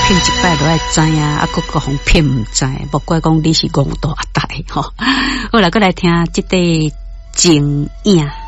骗一摆都爱知啊，啊，各方骗唔知，莫怪讲你是戆大大吼。好啦，再来听这个情影。